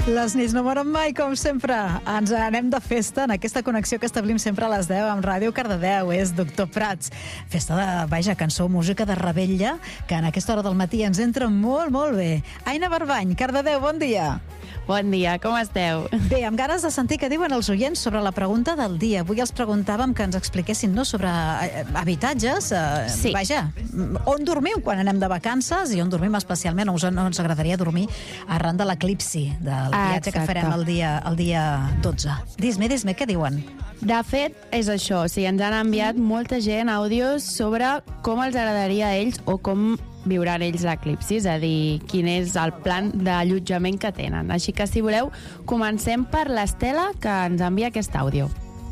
Les nits no moren mai, com sempre. Ens anem de festa en aquesta connexió que establim sempre a les 10 amb Ràdio Cardedeu. És Doctor Prats. Festa de, cançó, música de revetlla, que en aquesta hora del matí ens entra molt, molt bé. Aina Barbany, Cardedeu, bon dia. Bon dia, com esteu? Bé, amb ganes de sentir què diuen els oients sobre la pregunta del dia. Avui els preguntàvem que ens expliquessin sobre habitatges. Sí. On dormiu quan anem de vacances i on dormim especialment, o ens agradaria dormir arran de l'eclipsi, del viatge que farem el dia 12. Dis-me, què diuen? De fet, és això. O sigui, ens han enviat molta gent àudios sobre com els agradaria a ells o com viuran ells l'eclipsi, és a dir, quin és el plan d'allotjament que tenen. Així que, si voleu, comencem per l'Estela, que ens envia aquest àudio.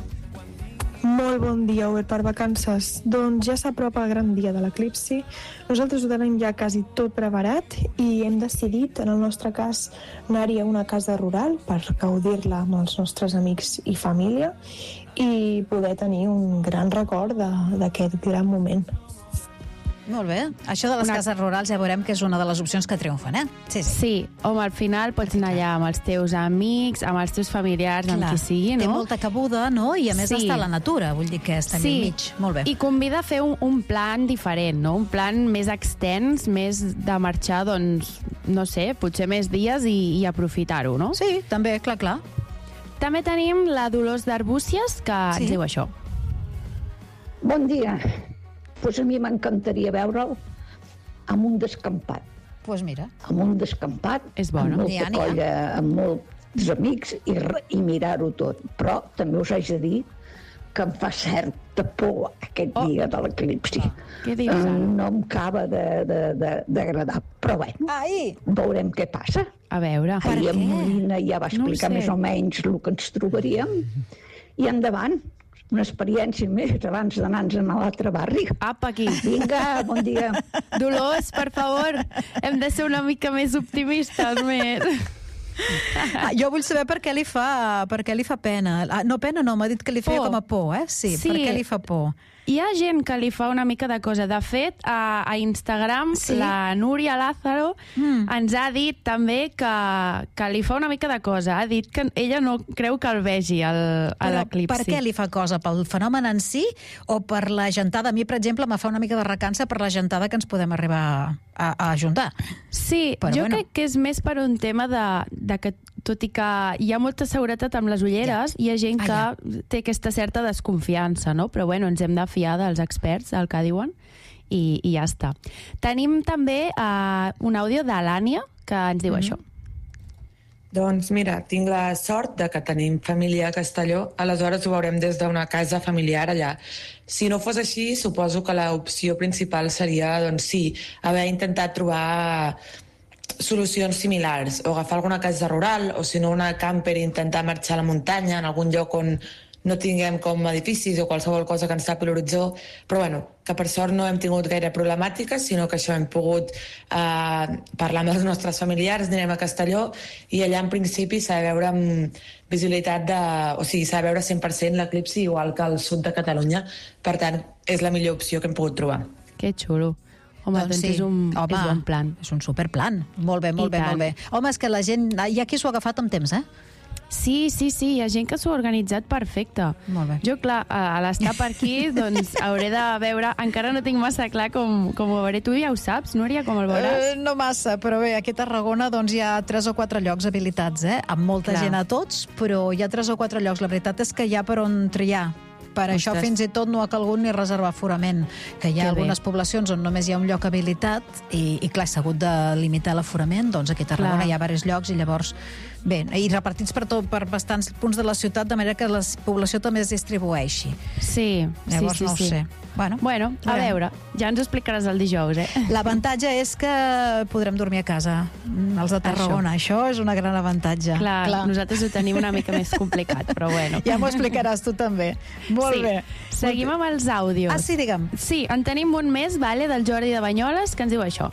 Molt bon dia, Obert per vacances. Doncs ja s'apropa el gran dia de l'eclipsi. Nosaltres ho tenim ja quasi tot preparat i hem decidit, en el nostre cas, anar-hi a una casa rural per gaudir-la amb els nostres amics i família i poder tenir un gran record d'aquest gran moment. Molt bé. Això de les cases rurals ja veurem que és una de les opcions que triomfen, eh? Sí, home, al final pots anar allà amb els teus amics, amb els teus familiars, amb qui sigui, no? Té molta cabuda, no? I a més està a la natura, vull dir que està enmig. Molt bé. I convida a fer un plan diferent, no? Un plan més extens, més de marxar, doncs, no sé, potser més dies i aprofitar-ho, no? Sí, també, clar. També tenim la Dolors d'Arbúcies, que ens diu això. Bon dia. Pues a mi m'encantaria veure'l amb un descampat. Pues mira. Amb un descampat, és bo, no? Amb molta colla, amb molts amics i mirar-ho tot. Però també us haig de dir que em fa certa por aquest dia de l'eclipsi. Què dius, ara? No em acaba d'agradar, però bueno, veurem què passa. A veure. Ahir en Molina ja va explicar més o menys el que ens trobaríem i endavant. Una experiència més abans d'anar-nos a l'altre barri. Apa, aquí. Vinga, bon dia. Dolors, per favor, hem de ser una mica més optimistes, més. Jo vull saber per què li fa pena. No, pena no, m'ha dit que li feia com a por, eh? Sí, per què li fa por? Hi ha gent que li fa una mica de cosa. De fet, a Instagram, la Núria Lázaro ens ha dit també que li fa una mica de cosa. Ha dit que ella no creu que el vegi a l'eclipsi. Per què li fa cosa? Pel fenomen en si o per la gentada? A mi, per exemple, me fa una mica de recança per la gentada que ens podem arribar a ajuntar. Sí, jo crec que és més per un tema de que, tot i que hi ha molta seguretat amb les ulleres, hi ha gent que té aquesta certa desconfiança, no? Però bueno, ens hem de fiar dels experts, del que diuen, i ja està. Tenim també un àudio de l'Ània, que ens diu això. Doncs mira, tinc la sort de que tenim família a Castelló, aleshores ho veurem des d'una casa familiar allà. Si no fos així, suposo que l'opció principal seria, doncs sí, haver intentat trobar solucions similars, o agafar alguna casa rural, o si no una camper i intentar marxar a la muntanya, en algun lloc on no tinguem com edificis o qualsevol cosa que ens tapi l'horitzó, però bueno, que per sort no hem tingut gaire problemàtiques, sinó que això hem pogut parlar amb els nostres familiars, anirem a Castelló, i allà en principi s'ha de veure amb visibilitat s'ha de veure 100% l'eclipsi igual que al sud de Catalunya, per tant, és la millor opció que hem pogut trobar. Que xulo. Home, doncs és un bon plan. És un superplan. Molt bé. Home, és que la gent... Hi ha qui s'ho ha agafat amb temps, eh? Sí, hi ha gent que s'ho ha organitzat perfecte. Molt bé. Jo, clar, a l'estar per aquí, doncs hauré de veure... Encara no tinc massa clar com ho veuré. Tu ja ho saps, Núria, com el veuràs? No massa, però bé, aquí a Tarragona doncs, hi ha 3 o 4 llocs habilitats, amb molta gent a tots, però hi ha 3 o 4 llocs. La veritat és que hi ha per on triar. Per això fins i tot no ha calgut ni reservar aforament, que hi ha algunes poblacions on només hi ha un lloc habilitat i clar, s'ha hagut de limitar l'aforament, doncs aquí a Tarragona hi ha diversos llocs i llavors, bé, i repartits per bastants punts de la ciutat, de manera que la població també es distribueixi. Sí. Llavors no ho sé. Bueno, a veure, ja ens ho explicaràs el dijous, eh? L'avantatge és que podrem dormir a casa, els de Tarragona. Això és un gran avantatge. Clar, nosaltres ho tenim una mica més complicat, però bueno. Ja m'ho explicaràs tu també. Molt bé. Seguim amb els àudios. Ah, sí, digue'm. Sí, en tenim un més, del Jordi de Banyoles, que ens diu això.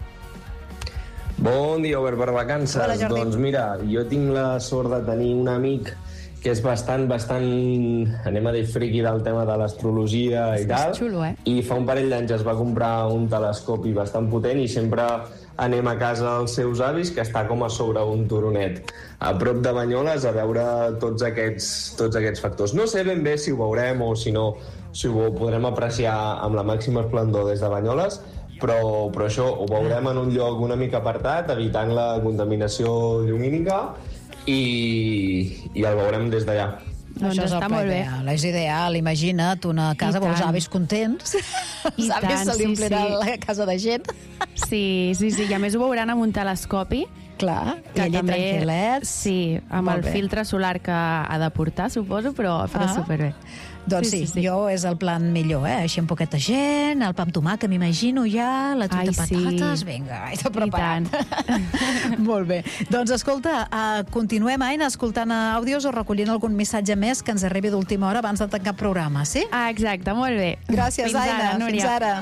Bon dia, Obert per vacances. Hola, Jordi. Doncs mira, jo tinc la sort de tenir un amic que és bastant, anem a dir, friqui del tema de l'astrologia i tal. És xulo, eh? I fa un parell d'anys es va comprar un telescopi bastant potent i sempre anem a casa dels seus avis, que està com a sobre un turonet a prop de Banyoles, a veure tots aquests factors. No sé ben bé si ho veurem o si no, si ho podrem apreciar amb la màxima esplendor des de Banyoles, però això ho veurem en un lloc una mica apartat, evitant la contaminació llumínica, i el veurem des d'allà. Doncs això està molt bé. És ideal, imagina't, una casa amb els avis contents. Els avis se li omplirà la casa de gent. Sí, i a més ho veuran amb un telescopi. Clar, i allà tranquil·lets. Sí, amb el filtre solar que ha de portar, suposo, però superbé. Doncs sí, jo és el plan millor, Així amb poqueta gent, el pa amb tomàquet, m'imagino ja, la truita de patates, vinga, tot preparat. Molt bé. Doncs escolta, continuem, Aina, escoltant àudios o recollint algun missatge més que ens arribi d'última hora abans de tancar el programa, sí? Exacte, molt bé. Gràcies, Aina. Fins ara.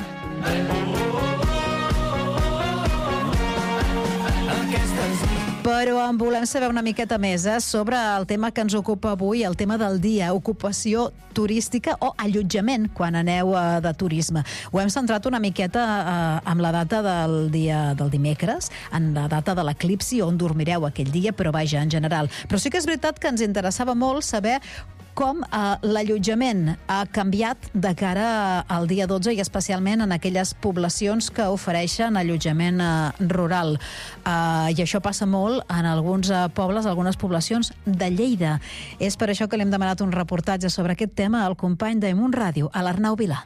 Però en volem saber una miqueta més sobre el tema que ens ocupa avui, el tema del dia, ocupació turística o allotjament quan aneu de turisme. Ho hem centrat una miqueta amb la data del dia del dimecres, en la data de l'eclipsi, on dormireu aquell dia, però vaja, en general. Però sí que és veritat que ens interessava molt saber com l'allotjament ha canviat de cara al dia 12 i especialment en aquelles poblacions que ofereixen allotjament rural. I això passa molt en alguns pobles, algunes poblacions de Lleida. És per això que li hem demanat un reportatge sobre aquest tema al company d'Emunt Ràdio, a l'Arnau Vilà.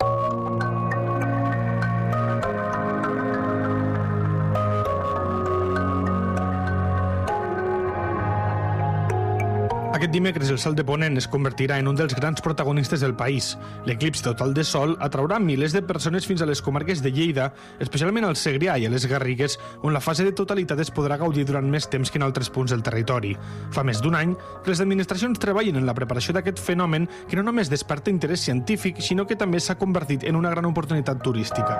Aquest dimecres el Sol de Ponent es convertirà en un dels grans protagonistes del país. L'eclipsi total de sol atraurà milers de persones fins a les comarques de Lleida, especialment al Segrià i a les Garrigues, on la fase de totalitat es podrà gaudir durant més temps que en altres punts del territori. Fa més d'un any que les administracions treballen en la preparació d'aquest fenomen que no només desperta interès científic, sinó que també s'ha convertit en una gran oportunitat turística.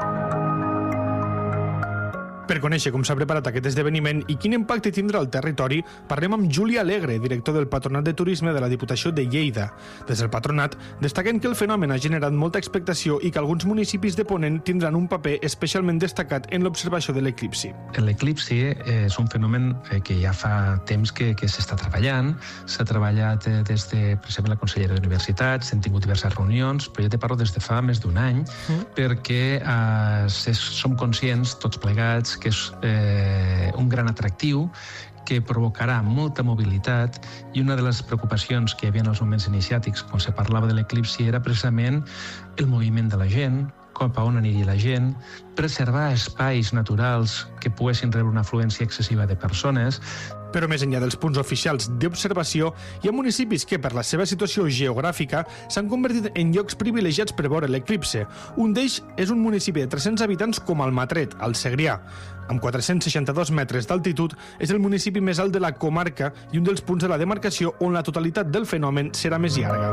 Per conèixer com s'ha preparat aquest esdeveniment i quin impacte tindrà al territori, parlem amb Juli Alegre, director del Patronat de Turisme de la Diputació de Lleida. Des del patronat destaquen que el fenomen ha generat molta expectació i que alguns municipis de Ponent tindran un paper especialment destacat en l'observació de l'eclipsi. L'eclipsi és un fenomen que ja fa temps que s'està treballant. S'ha treballat des de, per exemple, la Consellera d'Universitats, hem tingut diverses reunions, però ja te parlo des de fa més d'un any, perquè som conscients, tots plegats, que és un gran atractiu que provocarà molta mobilitat, i una de les preocupacions que hi havia en els moments iniciàtics quan se parlava de l'eclipsi era precisament el moviment de la gent, cap a on aniria la gent, preservar espais naturals que poguessin rebre una afluència excessiva de persones. Però més enllà dels punts oficials d'observació, hi ha municipis que, per la seva situació geogràfica, s'han convertit en llocs privilegiats per veure l'eclipse. Un d'ells és un municipi de 300 habitants com Almatret, al Segrià. Amb 462 metres d'altitud, és el municipi més alt de la comarca i un dels punts de la demarcació on la totalitat del fenomen serà més llarga.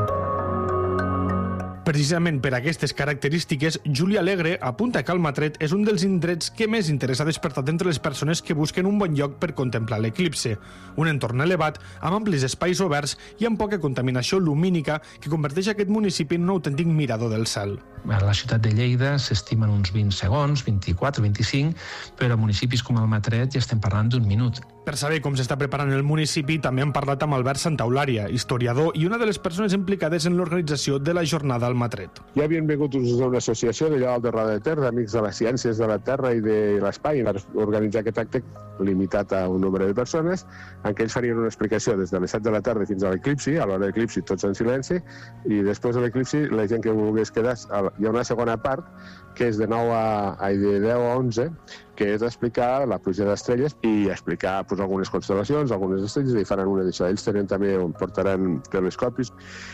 Precisament per aquestes característiques, Juli Alegre apunta que Almatret és un dels indrets que més interès ha despertat entre les persones que busquen un bon lloc per contemplar l'eclipse. Un entorn elevat, amb amplis espais oberts i amb poca contaminació lumínica que converteix aquest municipi en un autèntic mirador del cel. A la ciutat de Lleida s'estimen uns 20 segons, 24, 25, però a municipis com Almatret ja estem parlant d'un minut. Per saber com s'està preparant el municipi, també hem parlat amb Albert Santaulària, historiador i una de les persones implicades en l'organització de la jornada Almatret. Ja havien vingut una associació de Llevant de Roda de Ter, d'Amics de les Ciències de la Terra i de l'Espai, per organitzar aquest acte limitat a un nombre de persones, en què ells farien una explicació des de les 7 de la tarda fins a l'eclipsi, a l'hora de l'eclipsi tots en silenci, i després de l'eclipsi la gent que volgués quedar, hi ha una segona part que és de 10 a 11, que és explicar la pluja d'estrelles i explicar algunes constel·lacions, algunes estrelles, i faran una d'això. Ells portaran telescopis,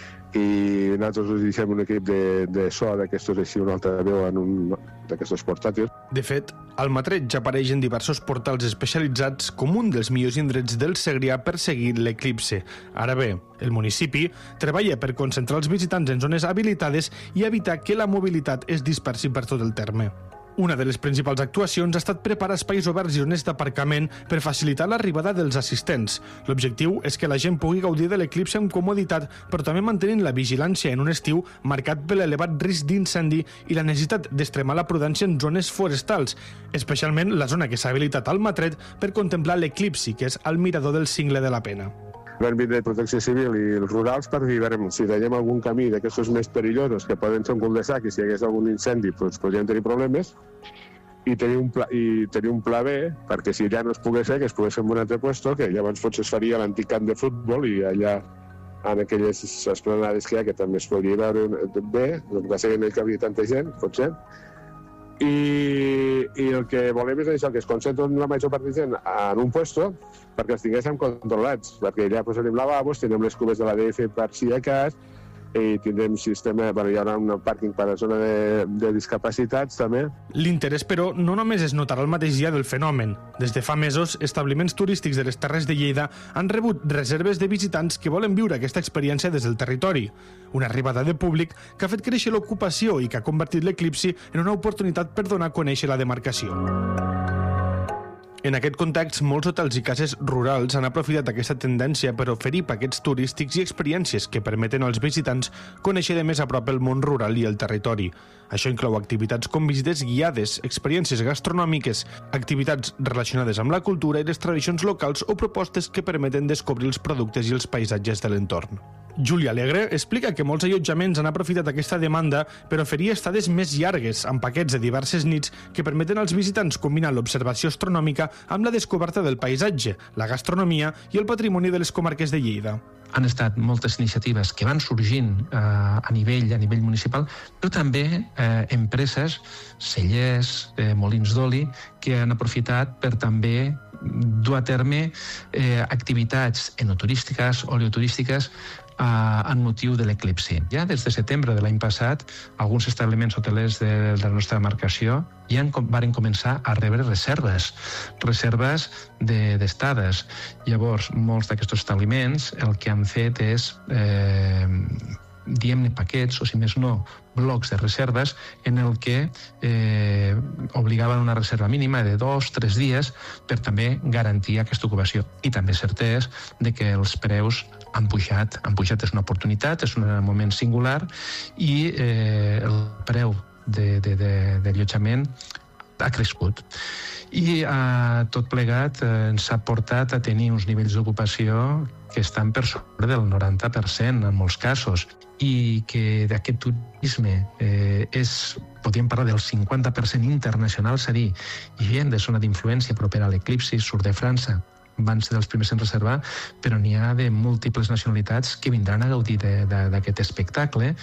i nosaltres us deixem un equip de so d'aquestos, així una altra veu en un d'aquestos portàtils. De fet, Almatret ja apareix en diversos portals especialitzats com un dels millors indrets del Segrià per seguir l'eclipse. Ara bé, el municipi treballa per concentrar els visitants en zones habilitades i evitar que la mobilitat es dispersi per tot el terme. Una de les principals actuacions ha estat preparar espais oberts i honest d'aparcament per facilitar l'arribada dels assistents. L'objectiu és que la gent pugui gaudir de l'eclipsi amb comoditat, però també mantenint la vigilància en un estiu marcat per l'elevat risc d'incendi i la necessitat d'extremar la prudència en zones forestals, especialment la zona que s'ha habilitat al Matret per contemplar l'eclipsi, que és al mirador del Cingle de la Pena. Van vindre Protecció Civil i els rurals per dir, si veiem algun camí d'aquests més perillosos que poden ser un cul de sac i si hi hagués algun incendi doncs podríem tenir problemes i tenir un pla B perquè si ja no es pogués fer, que es pogués fer en un altre lloc, que llavors potser es faria l'antic camp de futbol i allà en aquelles esplanades que hi ha que també es podria veure bé, el que passa que no hi cabria tanta gent, potser. I el que volem és això, que es concentren la major part de gent en un lloc perquè els tinguéssim controlats, perquè allà posarem lavabos, tindrem les cubes de la DF per si a cas, i tindrem sistema, hi haurà un pàrquing per a la zona de discapacitats també. L'interès, però, no només es notarà el mateix dia del fenomen. Des de fa mesos, establiments turístics de les Terres de Lleida han rebut reserves de visitants que volen viure aquesta experiència des del territori. Una arribada de públic que ha fet créixer l'ocupació i que ha convertit l'eclipsi en una oportunitat per donar a conèixer la demarcació. En aquest context, molts hotels i cases rurals han aprofitat aquesta tendència per oferir paquets turístics i experiències que permeten als visitants conèixer de més a prop el món rural i el territori. Això inclou activitats com visites guiades, experiències gastronòmiques, activitats relacionades amb la cultura i les tradicions locals o propostes que permeten descobrir els productes i els paisatges de l'entorn. Júlia Alegre explica que molts allotjaments han aprofitat aquesta demanda per oferir estades més llargues, amb paquets de diverses nits que permeten als visitants combinar l'observació astronòmica amb la descoberta del paisatge, la gastronomia i el patrimoni de les comarques de Lleida. Han estat moltes iniciatives que van sorgint a nivell municipal, però també empreses, cellers, molins d'oli, que han aprofitat per també dur a terme activitats enoturístiques, oleoturístiques, en motiu de l'eclipsi. Ja des de setembre de l'any passat, alguns establiments hotelers de la nostra demarcació ja varen començar a rebre reserves d'estades. Llavors, molts d'aquests establiments el que han fet és diguem-ne paquets, o si més no, blocs de reserves en el que obligaven una reserva mínima de 2-3 dies per també garantir aquesta ocupació. I també cert és que els preus han pujat. És una oportunitat, és un moment singular i el preu d'allotjament ha crescut. I tot plegat ens ha portat a tenir uns nivells d'ocupació que estan per sobre del 90% en molts casos i que d'aquest turisme podríem parlar del 50% internacional, és a dir, gent de zona d'influència propera a l'eclipsi, surt de França, van ser dels primers en reservar, però n'hi ha de múltiples nacionalitats que vindran a gaudir d'aquest espectacle.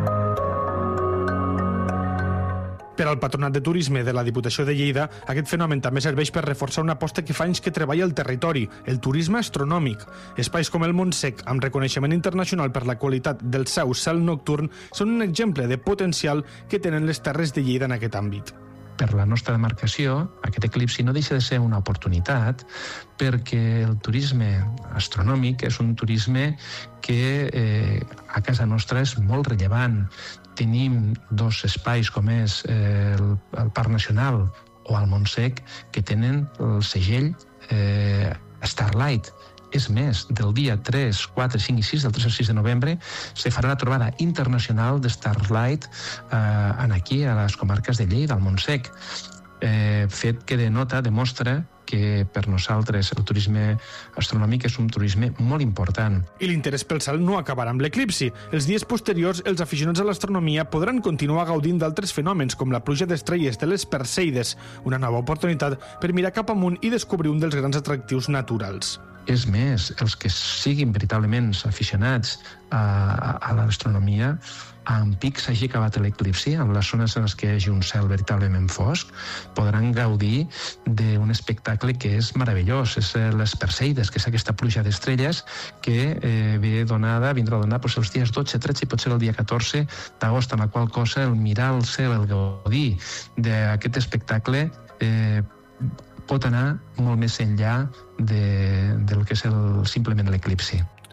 Per al Patronat de Turisme de la Diputació de Lleida, aquest fenomen també serveix per reforçar una aposta que fa anys que treballa el territori, el turisme astronòmic. Espais com el Montsec, amb reconeixement internacional per la qualitat del seu cel nocturn, són un exemple de potencial que tenen les Terres de Lleida en aquest àmbit. Per la nostra demarcació, aquest eclipsi no deixa de ser una oportunitat perquè el turisme astronòmic és un turisme que a casa nostra és molt rellevant. Tenim dos espais com és el Parc Nacional o el Montsec que tenen el segell Starlight. És més, del dia 3, 4, 5 i 6, del 3 al 6 de novembre, se farà la trobada internacional de Starlight aquí, a les comarques de Lleida, al Montsec. Fet que demostra que per nosaltres el turisme astronòmic és un turisme molt important. I l'interès pel cel no acabarà amb l'eclipsi. Els dies posteriors, els aficionats a l'astronomia podran continuar gaudint d'altres fenòmens, com la pluja d'estrelles de les Perseides, una nova oportunitat per mirar cap amunt i descobrir un dels grans atractius naturals. És més, els que siguin veritablement aficionats a l'astronomia, en pic s'hagi acabat l'eclipsi, en les zones en les que hi hagi un cel veritablement fosc, podran gaudir d'un espectacle que és meravellós. És les Perseides, que és aquesta pluja d'estrelles que vindrà donada els dies 12, 13 i potser el dia 14 d'agost, en la qual cosa el mirar el cel, el gaudir d'aquest espectacle pot anar molt més enllà del que és simplement l'eclipsi.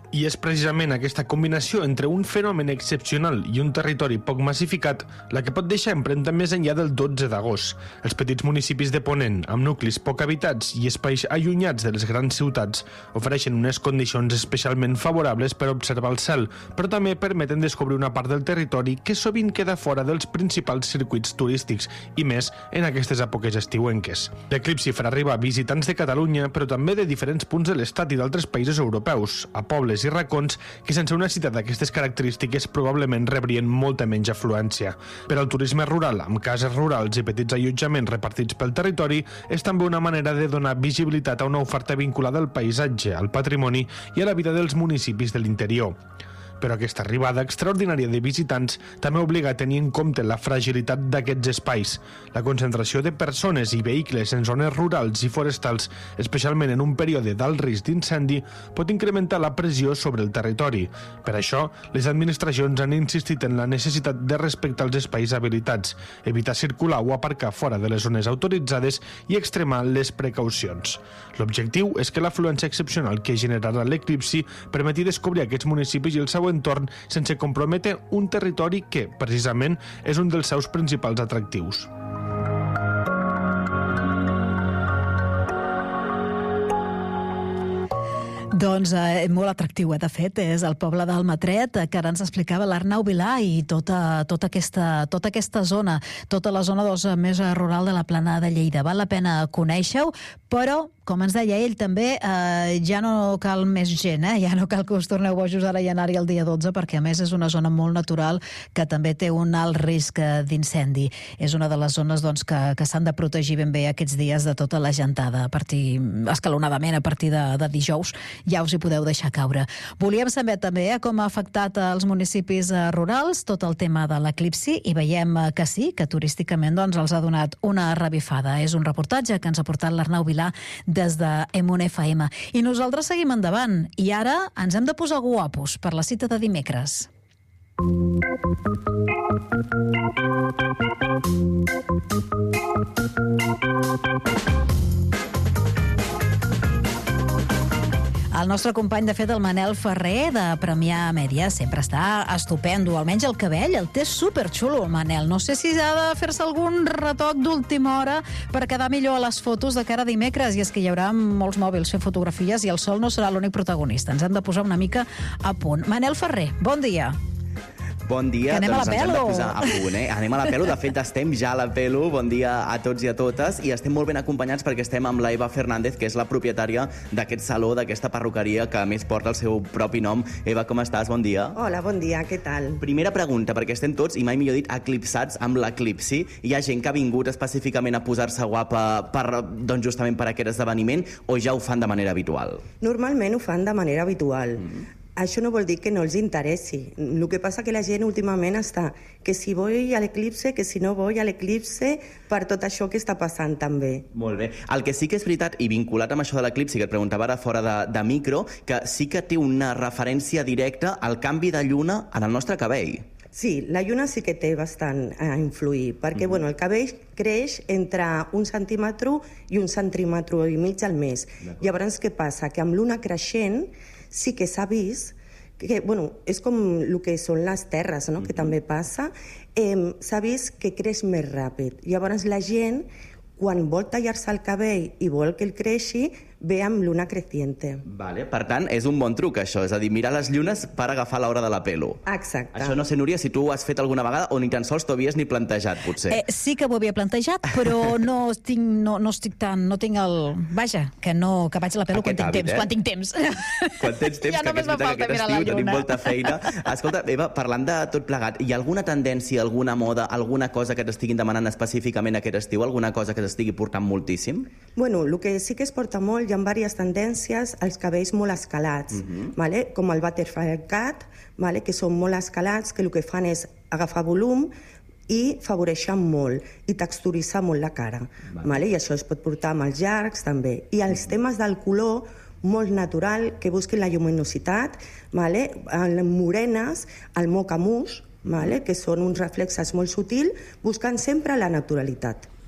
I és precisament aquesta combinació entre un fenomen excepcional i un territori poc massificat la que pot deixar empremta més enllà del 12 d'agost. Els petits municipis de Ponent, amb nuclis poc habitats i espais allunyats de les grans ciutats, ofereixen unes condicions especialment favorables per observar el cel, però també permeten descobrir una part del territori que sovint queda fora dels principals circuits turístics, i més en aquestes èpoques estiuenques. L'eclipsi farà arribar visitants de Catalunya, però també de diferents punts de l'Estat i d'altres països europeus, a pobles i racons que sense una cita d'aquestes característiques probablement rebrien molta menys afluència. Per al turisme rural, amb cases rurals i petits allotjaments repartits pel territori, és també una manera de donar visibilitat a una oferta vinculada al paisatge, al patrimoni i a la vida dels municipis de l'interior. Però aquesta arribada extraordinària de visitants també obliga a tenir en compte la fragilitat d'aquests espais. La concentració de persones i vehicles en zones rurals i forestals, especialment en un període d'alt risc d'incendi, pot incrementar la pressió sobre el territori. Per això, les administracions han insistit en la necessitat de respectar els espais habilitats, evitar circular o aparcar fora de les zones autoritzades i extremar les precaucions. L'objectiu és que l'afluència excepcional que generarà l'eclipsi permeti descobrir aquests municipis i el seu entorn sense comprometre un territori que, precisament, és un dels seus principals atractius. Doncs molt atractiu, de fet, és el poble d'Almatret, que ara ens explicava l'Arnau Vilà, i tota aquesta zona, tota la zona més rural de la Plana de Lleida. Val la pena conèixer-ho, però, com ens deia ell també, ja no cal més gent, ja no cal que us torneu bojos ara i anar-hi el dia 12, perquè a més és una zona molt natural que també té un alt risc d'incendi. És una de les zones que s'han de protegir ben bé aquests dies de tota la gentada, escalonadament a partir de dijous, ja us hi podeu deixar caure. Volíem saber també com ha afectat els municipis rurals tot el tema de l'eclipsi, i veiem que sí, que turísticament els ha donat una revifada. És un reportatge que ens ha portat l'Arnau Vilà des de Emun FM. I nosaltres seguim endavant. I ara ens hem de posar guapos per la cita de dimecres. El nostre company, de fet, el Manel Ferrer, de Premià Mèdia, sempre està estupendo. Almenys el cabell el té superxulo, el Manel. No sé si ha de fer-se algun retoc d'última hora per quedar millor a les fotos de cara a dimecres. I és que hi haurà molts mòbils fent fotografies i el sol no serà l'únic protagonista. Ens hem de posar una mica a punt. Manel Ferrer, bon dia. Bon dia, doncs ens hem de posar a punt, Anem a la pelo, de fet estem ja a la pelo. Bon dia a tots i a totes, i estem molt ben acompanyats perquè estem amb la Eva Fernández, que és la propietària d'aquest saló, d'aquesta perruqueria, que a més porta el seu propi nom. Eva, com estàs? Bon dia. Hola, bon dia, què tal? Primera pregunta, perquè estem tots, i mai millor dit, eclipsats amb l'eclipsi. Hi ha gent que ha vingut específicament a posar-se guapa justament per aquest esdeveniment, o ja ho fan de manera habitual? Normalment ho fan de manera habitual. Això no vol dir que no els interessi. El que passa que la gent últimament està que si voy a l'eclipse, que si no voy a l'eclipse, per tot això que està passant també. Molt bé. El que sí que és veritat, i vinculat amb això de l'eclipsi, que et preguntava ara fora de micro, que sí que té una referència directa al canvi de lluna en el nostre cabell. Sí, la lluna sí que té bastant a influir, perquè el cabell creix entre 1 centímetre i 1,5 centímetres al mes. Llavors, què passa? Que amb l'una creixent sí que s'ha vist que, és com el que són les terres, no? Que també passa, s'ha vist que creix més ràpid. Llavors la gent, quan vol tallar-se el cabell i vol que el creixi, ve amb luna creciente. Vale, per tant, és un bon truc, això. És a dir, mirar les llunes per agafar l'hora de la pelo. Exacte. Això no sé, Núria, si tu ho has fet alguna vegada o ni tan sols t'ho havies ni plantejat, potser. Sí que ho havia plantejat, però no tinc el... Vaja, que vaig a la pelo quan tinc temps. Quan tinc temps, ja només me falta mirar la lluna. Tenim molta feina. Escolta, Eva, parlant de tot plegat, hi ha alguna tendència, alguna moda, alguna cosa que t'estiguin demanant específicament aquest estiu? Alguna cosa que t'estigui portant moltíssim? El que sí que es porta molt, hi ha diverses tendències, els cabells molt escalats, com el butterfly cut, que són molt escalats, que el que fan és agafar volum i favoreixen molt i texturitzar molt la cara. I això es pot portar amb els llargs també. I els temes del color, molt natural, que busquin la lluminositat, morenes, el moca mousse, que són uns reflexes molt sutils, buscant sempre la naturalitat.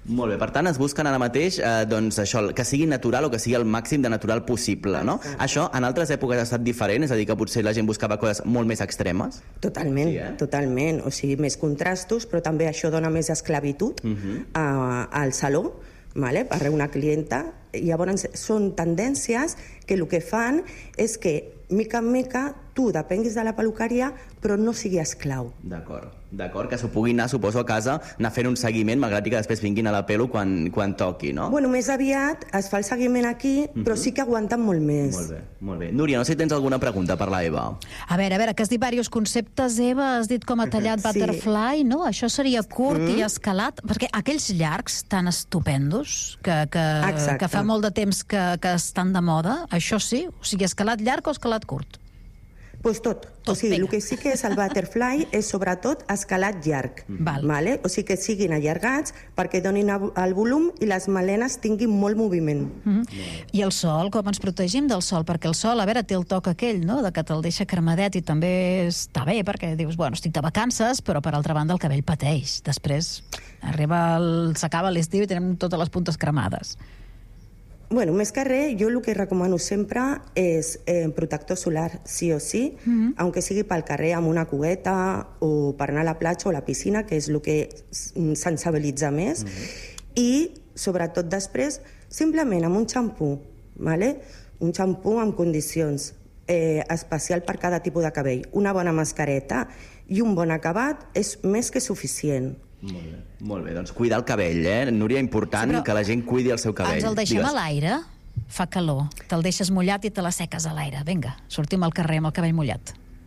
Molt bé, per tant es busquen ara mateix doncs això, que sigui natural o que sigui el màxim de natural possible, no? Això en altres èpoques ha estat diferent, és a dir, que potser la gent buscava coses molt més extremes? Totalment, totalment. O sigui, més contrastos, però també això dona més esclavitud al saló, vale? Per una clienta. Llavors són tendències que el que fan és que mica en mica tu depenguis de la peluqueria però no sigui esclau. D'acord, que s'ho puguin anar, suposo, a casa, anar fent un seguiment, malgrat que després vinguin a la pelo quan toqui, no? Bueno, més aviat es fa el seguiment aquí, però sí que aguanten molt més. Molt bé. Núria, no sé si tens alguna pregunta per la Eva. A veure, que has dit diversos conceptes, Eva, has dit com a tallat butterfly, no? Això seria curt i escalat, perquè aquells llargs tan estupendos, que fa molt de temps que estan de moda, això sí? O sigui, escalat llarg o escalat curt? Pues tot. O sigui, el que sí que és el butterfly és sobretot escalat llarg. Vale? O sigui que siguin allargats perquè donin el volum i les melenes tinguin molt moviment. I el sol, com ens protegim del sol? Perquè el sol, a veure, té el toc aquell, no?, de que te'l deixa cremadet i també està bé perquè dius, bueno, estic de vacances, però per altra banda el cabell pateix. Després s'acaba l'estiu i tenim totes les puntes cremades. Bueno, més que res, jo el que recomano sempre és protector solar, sí o sí, aunque sigui pel carrer amb una cugueta o per anar a la platja o a la piscina, que és el que sensibilitza més, i sobretot després, simplement amb un xampú, un xampú amb condicions, especial per cada tipus de cabell, una bona mascareta i un bon acabat és més que suficient. Molt bé, doncs cuidar el cabell, Núria, important que la gent cuidi el seu cabell. Ens el deixem a l'aire? Fa calor. Te'l deixes mullat i te l'asseques a l'aire. Vinga, sortim al carrer amb el cabell mullat.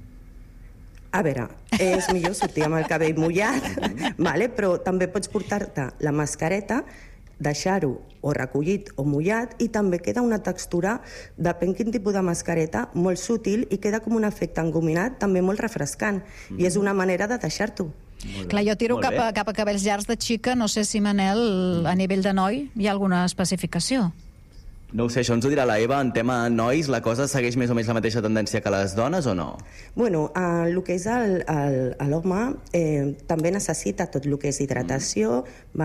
A veure, és millor sortir amb el cabell mullat, però també pots portar-te la mascareta, deixar-ho o recollit o mullat, i també queda una textura, depèn quin tipus de mascareta, molt sutil i queda com un efecte engominat, també molt refrescant. I és una manera de deixar-t'ho. Clar, jo tiro cap a cabells llargs de xica, no sé si, Manel, a nivell de noi hi ha alguna especificació. No ho sé, això ens ho dirà la Eva. En tema nois, la cosa segueix més o menys la mateixa tendència que les dones o no? Bueno, el que és l'home també necessita tot el que és hidratació,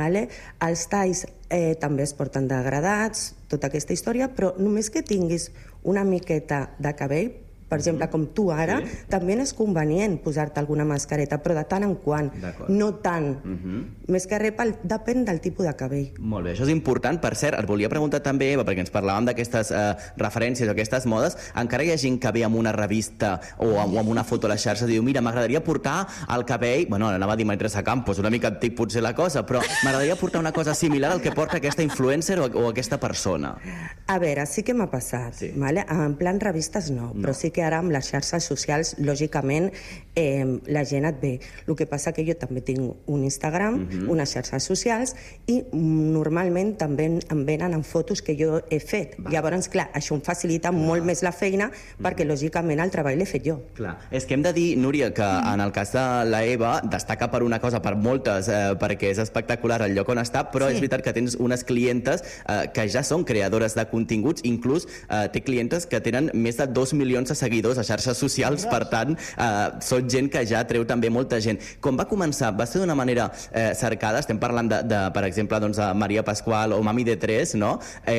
els talls també es porten degradats, tota aquesta història, però només que tinguis una miqueta de cabell, per exemple, com tu ara, també és convenient posar-te alguna mascareta, però de tant en quant, no tant. Més que res, depèn del tipus de cabell. Molt bé, això és important. Per cert, et volia preguntar també, Eva, perquè ens parlàvem d'aquestes referències o aquestes modes, encara hi ha gent que ve amb una revista o amb una foto a les xarxes i diu, mira, m'agradaria portar el cabell, bueno, anava a dir Teresa Campos, una mica antic potser la cosa, però m'agradaria portar una cosa similar al que porta aquesta influencer o aquesta persona. A veure, sí que m'ha passat, en plan revistes no, però sí que ara amb les xarxes socials, lògicament, la gent et ve. El que passa que jo també tinc un Instagram, unes xarxes socials, i normalment també em venen en fotos que jo he fet. Llavors, clar, això em facilita molt més la feina perquè, lògicament, el treball l'he fet jo. Clar. És que hem de dir, Núria, que en el cas de la Eva destaca per una cosa, per moltes, perquè és espectacular el lloc on està, però és veritat que tens unes clientes que ja són creadores de continguts, inclús té clientes que tenen més de 2 milions de seguidors a xarxes socials, per tant, són gent que ja treu també molta gent. Com va començar? Va ser d'una manera cercada? Estem parlant per exemple, de Maria Pasqual o Mami de Tres, no?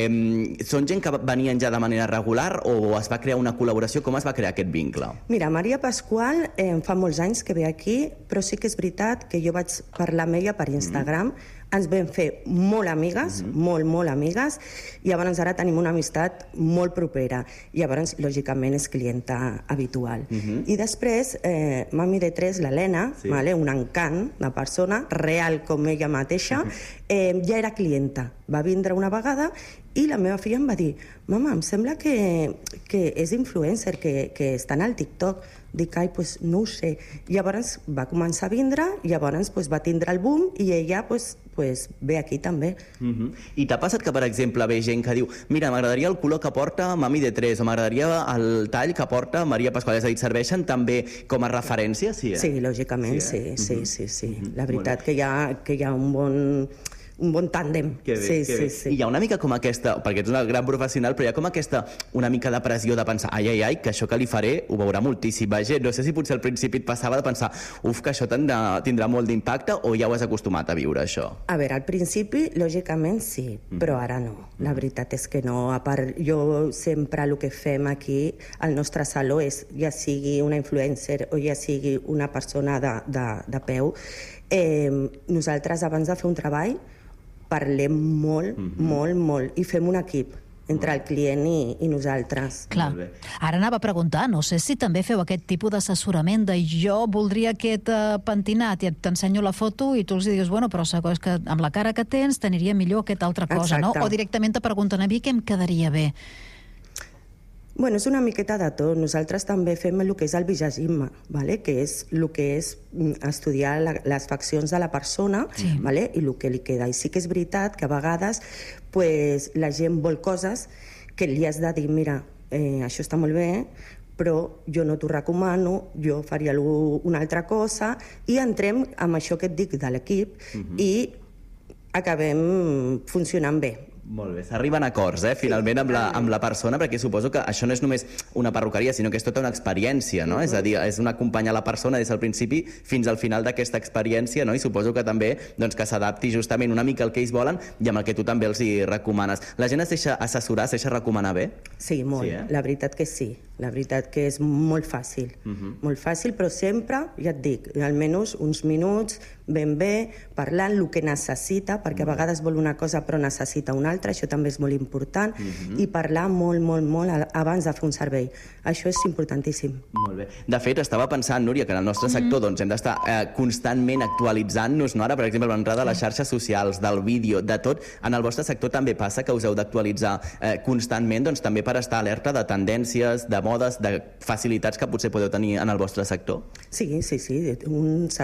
Són gent que venien ja de manera regular o es va crear una col·laboració? Com es va crear aquest vincle? Mira, Maria Pasqual fa molts anys que ve aquí, però sí que és veritat que jo vaig parlar amb ella per Instagram, ens vam fer molt amigues, molt amigues, i llavors ara tenim una amistat molt propera. Llavors, lògicament, és clienta habitual. I després, Mami de Tres, l'Helena, un encant de persona, real com ella mateixa, ja era clienta. Va vindre una vegada i la meva filla em va dir, mama, em sembla que és influencer, que està en el TikTok. Dic, ai, doncs no ho sé. Llavors va començar a vindre, llavors va tindre el boom i ella ve aquí també. I t'ha passat que, per exemple, ve gent que diu, mira, m'agradaria el color que porta Mami de Tres o m'agradaria el tall que porta Maria Pasqual? És a dir, serveixen també com a referència? Sí, lògicament, sí. La veritat que hi ha un bon un bon tàndem. Que bé, que bé. I hi ha una mica com aquesta, perquè ets una gran professional, però hi ha com aquesta una mica de pressió de pensar, ai, que això que li faré ho veurà moltíssima gent. No sé si potser al principi et passava de pensar, que això tindrà molt d'impacte, o ja ho has acostumat a viure, això? A veure, al principi, lògicament sí, però ara no. La veritat és que no. A part, jo sempre el que fem aquí al nostre saló és, ja sigui una influencer o ja sigui una persona de peu, nosaltres abans de fer un treball parlem molt i fem un equip entre el client i nosaltres. Clar. Ara anava a preguntar, no sé si també feu aquest tipus d'assessorament de jo voldria aquest pentinat i t'ensenyo la foto i tu els dius, bueno, però és que amb la cara que tens t'aniria millor aquesta altra cosa, no? O directament te pregunten a mi què em quedaria bé. Bueno, és una miqueta de tot. Nosaltres també fem el que és el visagisme, que és el que és estudiar les faccions de la persona i el que li queda. I sí que és veritat que a vegades la gent vol coses que li has de dir, mira, això està molt bé, però jo no t'ho recomano, jo faria una altra cosa, i entrem amb això que et dic de l'equip i acabem funcionant bé. Molt bé, s'arriben a acords, finalment, amb la persona, perquè suposo que això no és només una perruqueria, sinó que és tota una experiència, no? És a dir, és un acompanyar la persona des del principi fins al final d'aquesta experiència, no? I suposo que també que s'adapti justament una mica al que ells volen i amb el que tu també els hi recomanes. La gent es deixa assessorar, es deixa recomanar bé? Sí, molt. La veritat que sí. La veritat que és molt fàcil. Molt fàcil, però sempre, ja et dic, almenys uns minuts, ben bé, parlant el que necessita, perquè a vegades vol una cosa però necessita una altra, això també és molt important, i parlar molt abans de fer un servei. Això és importantíssim. Molt bé. De fet, estava pensant, Núria, que en el nostre sector hem d'estar constantment actualitzant-nos, no? Ara, per exemple, l'entrada de les xarxes socials, del vídeo, de tot. En el vostre sector també passa que us heu d'actualitzar constantment, també per estar alerta de tendències, de modes, de facilitats que potser podeu tenir en el vostre sector? Sí. Un s'ha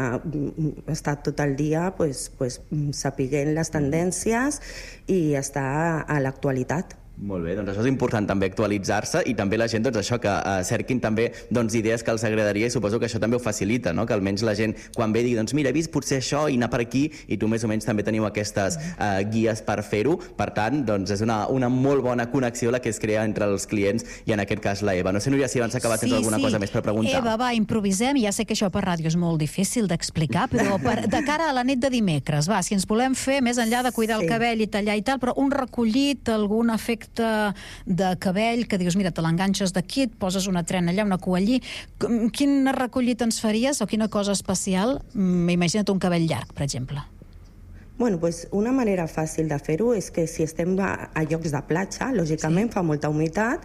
d'estar tot el dia sapiguent les tendències i estar a l'actualitat. Molt bé, doncs això és important també actualitzar-se i també la gent això que cerquin també idees que els agradaria i suposo que això també ho facilita, no? Que almenys la gent quan ve digui mira, he vist potser això i anar per aquí i tu més o menys també teniu aquestes guies per fer-ho, per tant és una molt bona connexió la que es crea entre els clients i en aquest cas la Eva. No sé, Núria, si abans acabat tens alguna cosa més per preguntar. Eva, va, improvisem, ja sé que això per ràdio és molt difícil d'explicar, però de cara a la nit de dimecres, si ens volem fer més enllà de cuidar el cabell i tallar i tal, però un recollit, algun efecte de cabell, que dius, mira, te l'enganxes d'aquí, et poses una trena allà, una cua allí. Quin recollit ens faries o quina cosa especial? Imagina't un cabell llarg, per exemple. Bueno, una manera fàcil de fer-ho és que si estem a llocs de platja, lògicament fa molta humitat,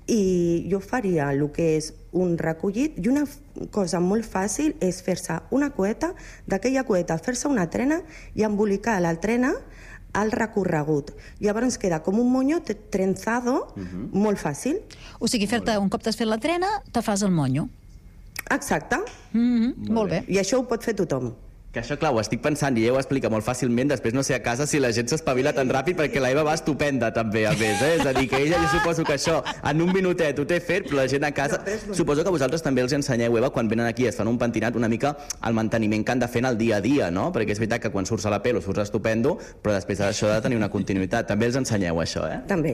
i jo faria el que és un recollit, i una cosa molt fàcil és fer-se una cueta, d'aquella cueta fer-se una trena i embolicar la trena al recorregut. Llavors queda com un moño trenzado, molt fàcil. O sigui, un cop t'has fet la trena, te fas el moño. Exacte. Molt bé. I això ho pot fer tothom. Que això, clar, ho estic pensant i ella ho explica molt fàcilment, després no sé a casa si la gent s'espavila tan ràpid perquè la Eva va estupenda també, a més, És a dir, que ella jo suposo que això en un minutet ho té fet, però la gent a casa... Suposo que vosaltres també els ensenyeu, Eva, quan venen aquí i es fan un pentinat, una mica el manteniment que han de fer en el dia a dia, no? Perquè és veritat que quan surts a la pelo surts estupendo, però després això ha de tenir una continuïtat. També els ensenyeu això, També.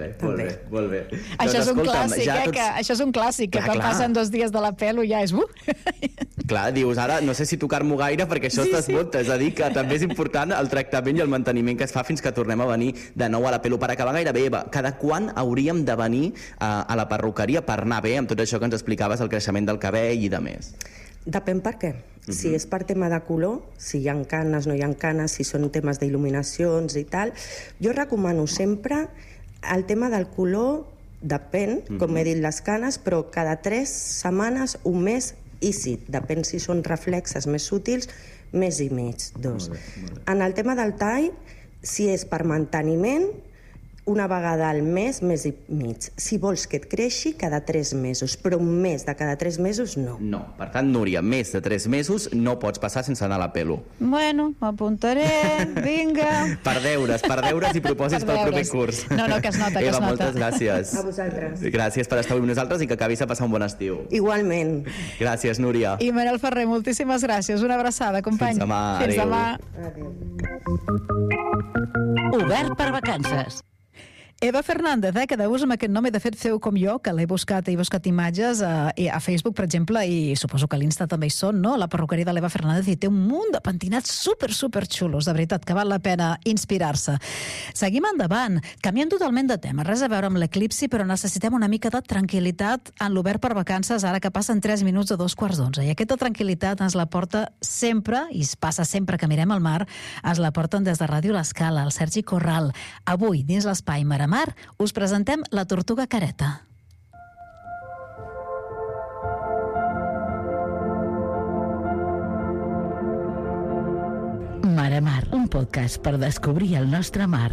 Molt bé. Això és un clàssic, Això és un clàssic, que quan passen 2 dies de la pelo ja és... Clar, dius, ara no sé si tocar-m'ho gaire perquè això es desmunta, és a dir, que també és important el tractament i el manteniment que es fa fins que tornem a venir de nou a la pelo. Per acabar gairebé, Eva, cada quan hauríem de venir a la perruqueria per anar bé amb tot això que ens explicaves, el creixement del cabell i de més? Depèn per què. Si és per tema de color, si hi ha canes, no hi ha canes, si són temes d'il·luminacions i tal, jo recomano sempre el tema del color, depèn, com he dit, les canes, però cada 3 setmanes, un mes, i sí, depèn si són reflexes més útils, mes i mig, 2. En el tema del tall, si és per manteniment, una vegada al mes i mig. Si vols que et creixi, cada 3 mesos, però més de cada 3 mesos no. No. Per tant, Núria, més de 3 mesos no pots passar sense anar a la pelo. Bueno, m'apuntaré, vinga. Per deures i propòsits pel proper curs. No, que es nota, que Eva, es nota. moltes gràcies. A vosaltres. Gràcies per estar avui amb nosaltres i que acabis de passar un bon estiu. Igualment. Gràcies, Núria. I Manel Ferrer, moltíssimes gràcies. Una abraçada, company. Fins demà. Fins Adéu. demà. Obert per vacances. Eva Fernández, que deus amb aquest nom, i de fet feu com jo, que he buscat imatges a Facebook, per exemple, i suposo que a l'Insta també hi són, no? La perruqueria de l'Eva Fernández, i té un munt de pentinats super xulos, de veritat, que val la pena inspirar-se. Seguim endavant, canviem totalment de tema, res a veure amb l'eclipsi, però necessitem una mica de tranquil·litat en l'Obert per vacances, ara que passen 3 minuts de 2:15, i aquesta tranquil·litat ens la porta sempre, i es passa sempre que mirem al mar, ens la porten des de Ràdio L'Escala, el Sergi Corral. Avui, dins l'espai Mar, us presentem la Tortuga Careta. Mar a Mar, un podcast per descobrir el nostre mar.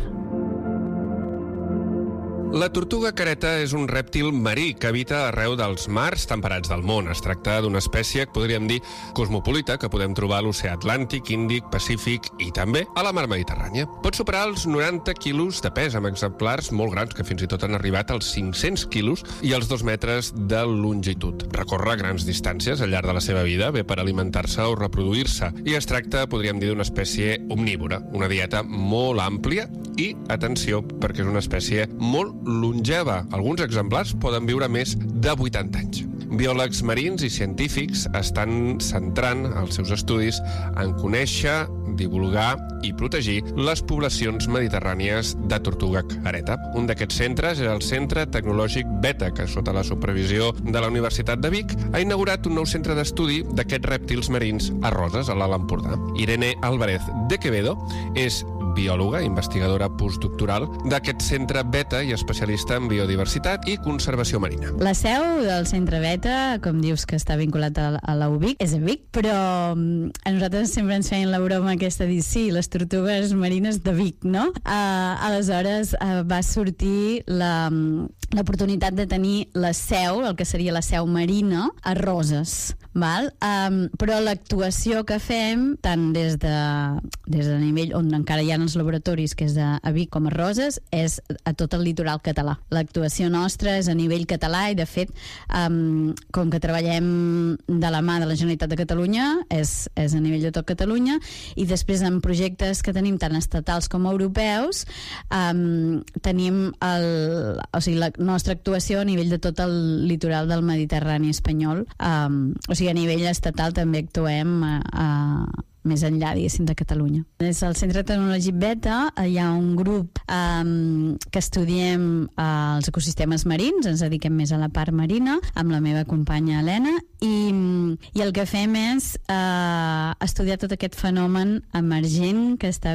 La tortuga careta és un rèptil marí que habita arreu dels mars temperats del món. Es tracta d'una espècie, podríem dir, cosmopolita, que podem trobar a l'oceà Atlàntic, Índic, Pacífic i també a la mar Mediterrània. Pot superar els 90 quilos de pes, amb exemplars molt grans, que fins i tot han arribat als 500 quilos i als 2 metres de longitud. Recorre grans distàncies al llarg de la seva vida, bé per alimentar-se o reproduir-se. I es tracta, podríem dir, d'una espècie omnívora, una dieta molt àmplia i, atenció, perquè és una espècie molt longeva. Alguns exemplars poden viure més de 80 anys. Biòlegs marins i científics estan centrant els seus estudis en conèixer, divulgar i protegir les poblacions mediterrànies de tortuga careta. Un d'aquests centres és el Centre Tecnològic Beta, que sota la supervisió de la Universitat de Vic ha inaugurat un nou centre d'estudi d'aquests rèptils marins a Roses, a l'Alt Empordà. Irene Álvarez de Quevedo és biòloga, investigadora postdoctoral d'aquest centre Beta i especialista en biodiversitat i conservació marina. La seu del centre Beta, com dius que està vinculat a la UBIC, és a Vic, però a nosaltres sempre ens feien la broma aquesta de dir, sí, les tortugues marines de Vic, no? Aleshores va sortir l'oportunitat de tenir la seu, el que seria la seu marina, a Roses, val? Però l'actuació que fem, tant des de nivell on encara hi ha els laboratoris, que és a Vic com a Roses, és a tot el litoral català. L'actuació nostra és a nivell català i, de fet, com que treballem de la mà de la Generalitat de Catalunya, és a nivell de tot Catalunya, i després en projectes que tenim tant estatals com europeus, tenim la nostra actuació a nivell de tot el litoral del Mediterrani espanyol. O sigui, a nivell estatal també actuem més enllà, diguéssim, de Catalunya. Des del Centre Tecnològic Beta hi ha un grup que estudiem els ecosistemes marins, ens dediquem més a la part marina, amb la meva companya Helena, i el que fem és estudiar tot aquest fenomen emergent que està